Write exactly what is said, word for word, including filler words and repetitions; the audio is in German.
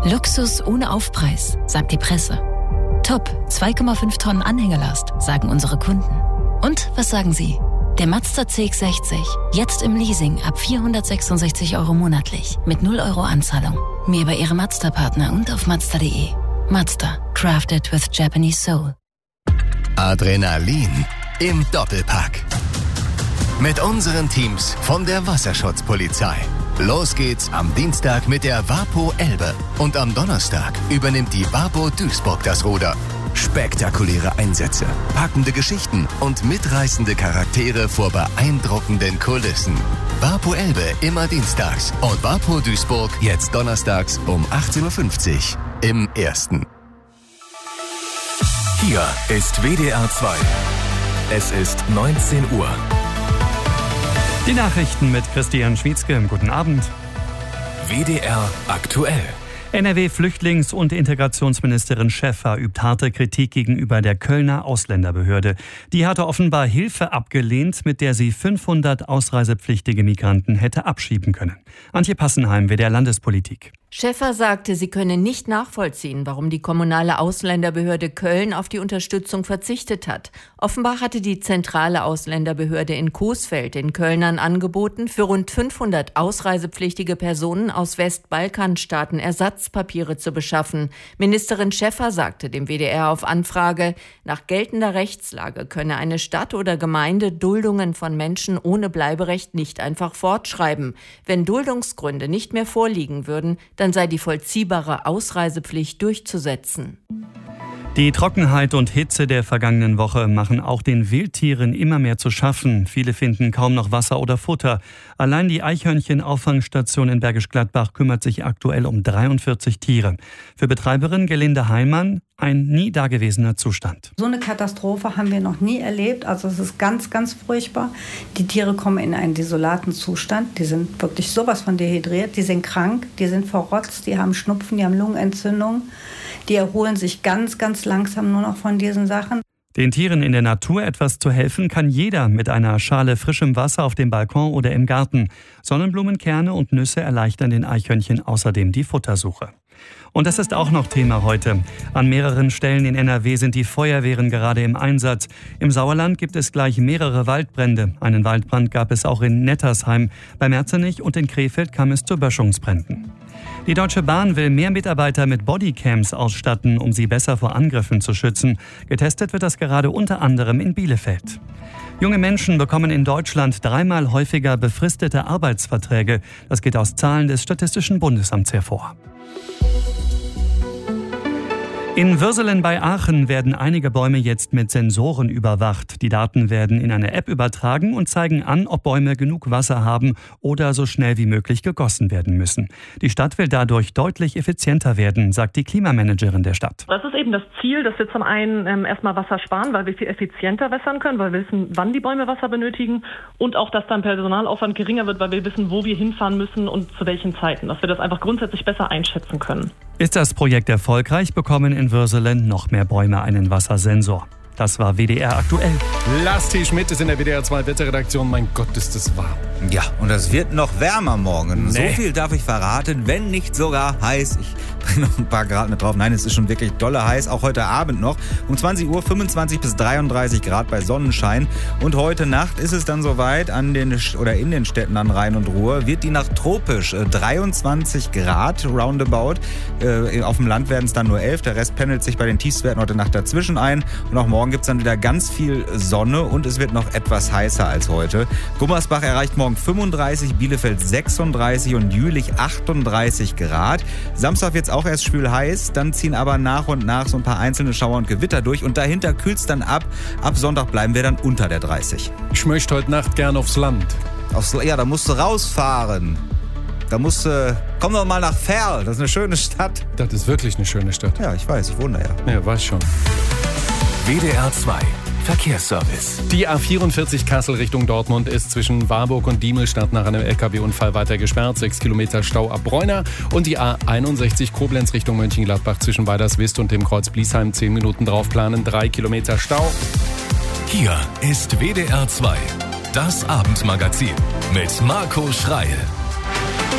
Luxus ohne Aufpreis, sagt die Presse. Top, zwei Komma fünf Tonnen Anhängelast, sagen unsere Kunden. Und was sagen Sie? Der Mazda C X sechzig, jetzt im Leasing ab vierhundertsechsundsechzig Euro monatlich, mit null Euro Anzahlung. Mehr bei Ihrem Mazda-Partner und auf Mazda punkt de. Mazda, crafted with Japanese soul. Adrenalin im Doppelpack. Mit unseren Teams von der Wasserschutzpolizei. Los geht's am Dienstag mit der Vapo Elbe. Und am Donnerstag übernimmt die Vapo Duisburg das Ruder. Spektakuläre Einsätze, packende Geschichten und mitreißende Charaktere vor beeindruckenden Kulissen. Vapo Elbe immer dienstags und Vapo Duisburg jetzt donnerstags um achtzehn Uhr fünfzig im Ersten. Hier ist W D R zwei. Es ist neunzehn Uhr. Die Nachrichten mit Christian Schwietzke. Guten Abend. W D R aktuell. N R W-Flüchtlings- und Integrationsministerin Schäfer übt harte Kritik gegenüber der Kölner Ausländerbehörde. Die hatte offenbar Hilfe abgelehnt, mit der sie fünfhundert ausreisepflichtige Migranten hätte abschieben können. Antje Passenheim, W D R Landespolitik. Schäfer sagte, sie könne nicht nachvollziehen, warum die kommunale Ausländerbehörde Köln auf die Unterstützung verzichtet hat. Offenbar hatte die zentrale Ausländerbehörde in Coesfeld den Kölnern angeboten, für rund fünfhundert ausreisepflichtige Personen aus Westbalkanstaaten Ersatzpapiere zu beschaffen. Ministerin Schäfer sagte dem W D R auf Anfrage, nach geltender Rechtslage könne eine Stadt oder Gemeinde Duldungen von Menschen ohne Bleiberecht nicht einfach fortschreiben. Wenn Duldungsgründe nicht mehr vorliegen würden, dann sei die vollziehbare Ausreisepflicht durchzusetzen. Die Trockenheit und Hitze der vergangenen Woche machen auch den Wildtieren immer mehr zu schaffen. Viele finden kaum noch Wasser oder Futter. Allein die Eichhörnchen-Auffangstation in Bergisch Gladbach kümmert sich aktuell um dreiundvierzig Tiere. Für Betreiberin Gelinde Heimann ein nie dagewesener Zustand. So eine Katastrophe haben wir noch nie erlebt. Also es ist ganz, ganz furchtbar. Die Tiere kommen in einen desolaten Zustand. Die sind wirklich sowas von dehydriert. Die sind krank, die sind verrotzt, die haben Schnupfen, die haben Lungenentzündung. Die erholen sich ganz, ganz langsam nur noch von diesen Sachen. Den Tieren in der Natur etwas zu helfen, kann jeder mit einer Schale frischem Wasser auf dem Balkon oder im Garten. Sonnenblumenkerne und Nüsse erleichtern den Eichhörnchen außerdem die Futtersuche. Und das ist auch noch Thema heute. An mehreren Stellen in N R W sind die Feuerwehren gerade im Einsatz. Im Sauerland gibt es gleich mehrere Waldbrände. Einen Waldbrand gab es auch in Nettersheim. Bei Merzernich und in Krefeld kam es zu Böschungsbränden. Die Deutsche Bahn will mehr Mitarbeiter mit Bodycams ausstatten, um sie besser vor Angriffen zu schützen. Getestet wird das gerade unter anderem in Bielefeld. Junge Menschen bekommen in Deutschland dreimal häufiger befristete Arbeitsverträge. Das geht aus Zahlen des Statistischen Bundesamts hervor. In Würselen bei Aachen werden einige Bäume jetzt mit Sensoren überwacht. Die Daten werden in eine App übertragen und zeigen an, ob Bäume genug Wasser haben oder so schnell wie möglich gegossen werden müssen. Die Stadt will dadurch deutlich effizienter werden, sagt die Klimamanagerin der Stadt. Das ist eben das Ziel, dass wir zum einen ähm, erstmal Wasser sparen, weil wir viel effizienter wässern können, weil wir wissen, wann die Bäume Wasser benötigen und auch, dass dann Personalaufwand geringer wird, weil wir wissen, wo wir hinfahren müssen und zu welchen Zeiten, dass wir das einfach grundsätzlich besser einschätzen können. Ist das Projekt erfolgreich, bekommen in Würselen noch mehr Bäume einen Wassersensor. Das war W D R aktuell. Lars T. Schmidt ist in der W D R zwei Wetterredaktion. Mein Gott, ist das warm. Ja, und es wird noch wärmer morgen. Nee. So viel darf ich verraten, wenn nicht sogar heiß. Ich bringe noch ein paar Grad mit drauf. Nein, es ist schon wirklich dolle heiß, auch heute Abend noch. Um zwanzig Uhr fünfundzwanzig bis dreiunddreißig Grad bei Sonnenschein. Und heute Nacht ist es dann soweit, an den oder in den Städten an Rhein und Ruhr wird die Nacht tropisch. dreiundzwanzig Grad roundabout. Äh, auf dem Land werden es dann nur elf. Der Rest pendelt sich bei den Tiefstwerten heute Nacht dazwischen ein. Und auch morgen gibt es dann wieder ganz viel Sonne und es wird noch etwas heißer als heute. Gummersbach erreicht morgen fünfunddreißig, Bielefeld sechsunddreißig und Jülich achtunddreißig Grad. Samstag wird es auch erst schwül heiß, dann ziehen aber nach und nach so ein paar einzelne Schauer und Gewitter durch und dahinter kühlt es dann ab. Ab Sonntag bleiben wir dann unter der dreißig. Ich möchte heute Nacht gern aufs Land. Aufs, ja, da musst du rausfahren. Da musst du... Komm doch mal nach Verl, das ist eine schöne Stadt. Das ist wirklich eine schöne Stadt. Ja, ich weiß, ich wohne da ja. Ja, weiß schon. W D R zwei Verkehrsservice. Die A vierundvierzig Kassel Richtung Dortmund ist zwischen Warburg und Diemelstadt nach einem L K W-Unfall weiter gesperrt. Sechs Kilometer Stau ab Bräuner. Und die A einundsechzig Koblenz Richtung Mönchengladbach zwischen Weiderswist und dem Kreuz Bliesheim. Zehn Minuten drauf planen. Drei Kilometer Stau. Hier ist W D R zwei. Das Abendmagazin mit Marco Schreil.